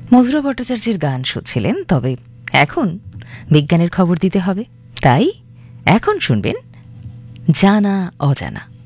মধুরা ভট্টাচার্যের গান শুনছিলেন। তবে এখন বিজ্ঞানের খবর দিতে হবে, তাই এখন শুনবেন জানা অজানা।